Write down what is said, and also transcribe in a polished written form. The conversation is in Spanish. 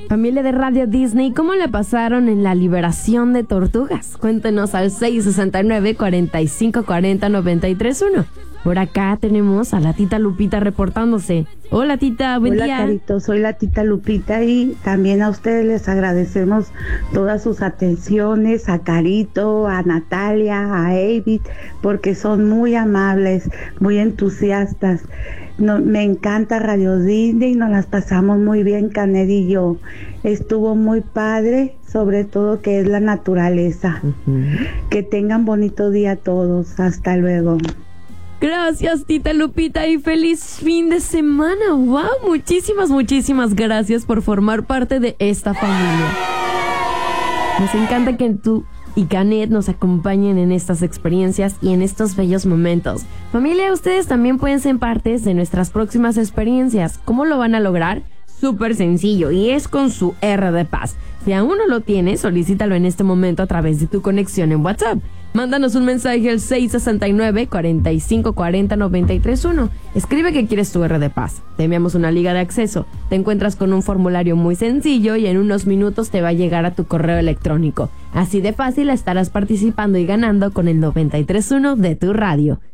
Familia de Radio Disney, ¿cómo le pasaron en la liberación de tortugas? Cuéntenos al 669-4540-931. Por acá tenemos a la tita Lupita reportándose. Hola tita, buen día. Hola Carito, soy la tita Lupita y también a ustedes les agradecemos todas sus atenciones, a Carito, a Natalia, a Avid, porque son muy amables, muy entusiastas. Me encanta Radio Disney, nos las pasamos muy bien, Canet y yo. Estuvo muy padre, sobre todo que es la naturaleza. Que tengan bonito día todos, hasta luego. Gracias, tita Lupita, y feliz fin de semana. ¡Wow! Muchísimas gracias por formar parte de esta familia. Nos encanta que tú y Canet nos acompañen en estas experiencias y en estos bellos momentos. Familia, ustedes también pueden ser partes de nuestras próximas experiencias. ¿Cómo lo van a lograr? Súper sencillo, y es con su R de Paz. Si aún no lo tienes, solicítalo en este momento a través de tu conexión en WhatsApp. Mándanos un mensaje al 669-4540-931. Escribe que quieres tu R de Paz. Te enviamos una liga de acceso. Te encuentras con un formulario muy sencillo y en unos minutos te va a llegar a tu correo electrónico. Así de fácil estarás participando y ganando con el 93.1 de tu radio.